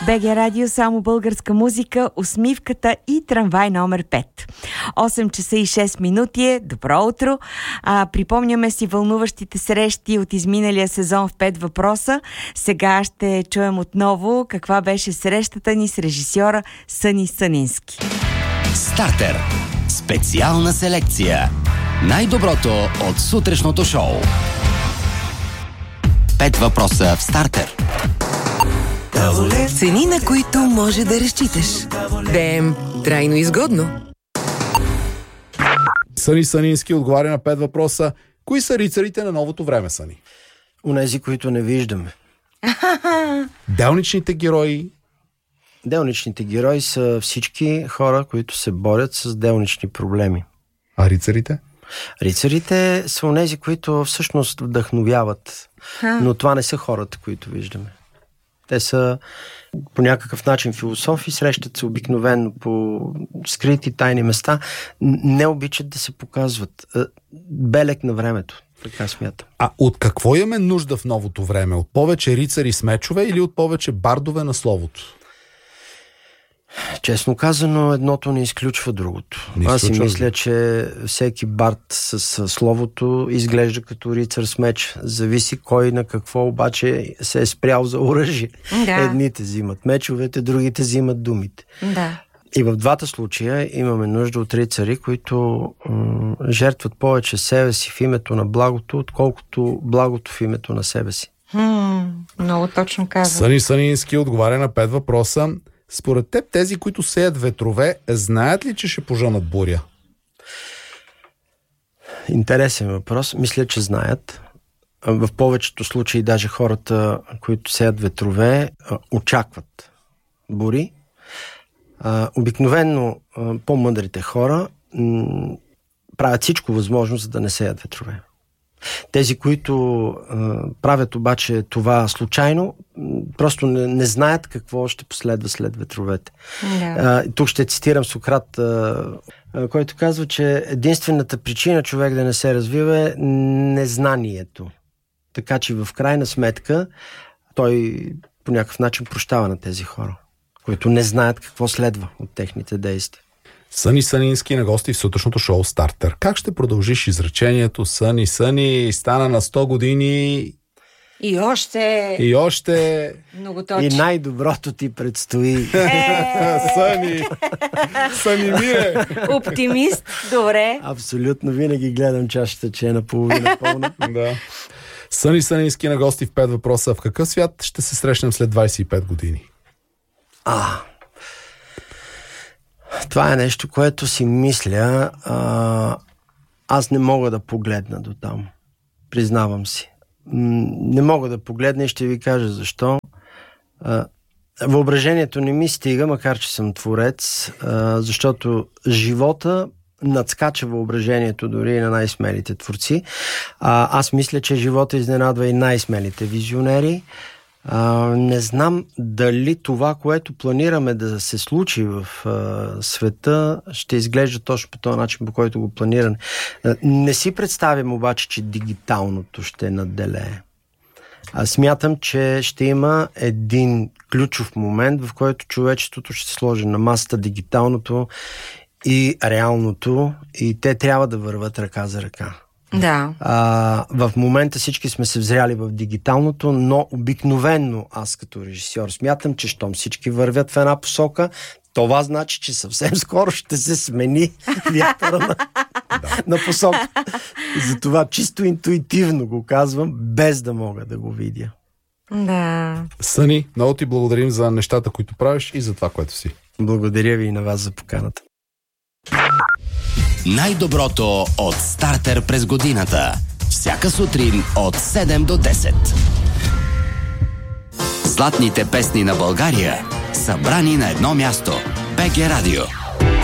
БГ Радио, само българска музика, усмивката и трамвай номер 5. 8 часа и 6 минути е. Добро утро. Припомняме си вълнуващите срещи от изминалия сезон в 5 въпроса. Сега ще чуем отново каква беше срещата ни с режисьора Съни Сънински. Стартер. Специална селекция. Най-доброто от сутрешното шоу. 5 въпроса в Стартер. Цени, на които може да разчиташ. ДМ трайно изгодно. Съни Сънински отговаря на 5 въпроса. Кои са рицарите на новото време, Съни? Унези, които не виждаме. Делничните герои. Делничните герои са всички хора, които се борят с делнични проблеми. А рицарите? Рицарите са унези, които всъщност вдъхновяват. Но това не са хората, които виждаме. Те са по някакъв начин философи, срещат се обикновено по скрити тайни места, не обичат да се показват. Белег на времето, така смятам. А от какво имаме нужда в новото време? От повече рицари с мечове или от повече бардове на словото? Честно казано, едното не изключва другото. Аз си мисля, че всеки бард с словото изглежда като рицар с меч. Зависи кой на какво обаче се е спрял за оръжие. Да. Едните взимат мечовете, другите взимат думите. Да. И в двата случая имаме нужда от рицари, които жертват повече себе си в името на благото, отколкото благото в името на себе си. Много точно казвам. Съни Сънински отговаря на 5 въпроса. Според теб, тези, които сеят ветрове, знаят ли, че ще пожънат буря? Интересен въпрос. Мисля, че знаят. В повечето случаи даже хората, които сеят ветрове, очакват бури. Обикновено по-мъдрите хора правят всичко възможно, за да не сеят ветрове. Тези, които правят обаче това случайно, просто не знаят какво ще последва след ветровете. Да. Тук ще цитирам Сократ, който казва, че единствената причина човек да не се развива е незнанието. Така че в крайна сметка той по някакъв начин прощава на тези хора, които не знаят какво следва от техните действия. Съни Сънински на гости в сутрешното шоу Стартер. Как ще продължиш изречението Съни стана на 100 години и още много точно. И най-доброто ти предстои. Съни мире. Оптимист, добре. Абсолютно, винаги гледам чашата, че е наполовина пълна. Да. Съни Сънински на гости в 5 въпроса. В какъв свят ще се срещнем след 25 години? Това е нещо, което си мисля. Аз не мога да погледна до там. Признавам си. Не мога да погледна и ще ви кажа защо. Въображението не ми стига, макар че съм творец, защото живота надскача въображението дори и на най-смелите творци. Аз мисля, че живота изненадва и най-смелите визионери. Не знам дали това, което планираме да се случи в света, ще изглежда точно по този начин, по който го планираме. Не си представям обаче, че дигиталното ще надделее. Смятам, че ще има един ключов момент, в който човечеството ще сложи на масата дигиталното и реалното, и те трябва да върват ръка за ръка. Да. В момента всички сме се взряли в дигиталното, но обикновенно аз като режисьор смятам, че щом всички вървят в една посока, това значи, че съвсем скоро ще се смени вятъра на посока. Затова чисто интуитивно го казвам, без да мога да го видя. Да. Съни, много ти благодарим за нещата, които правиш и за това, което си. Благодаря ви и на вас за поканата. Най-доброто от Стартер през годината. Всяка сутрин от 7 до 10. Златните песни на България, събрани на едно място. БГ Радио.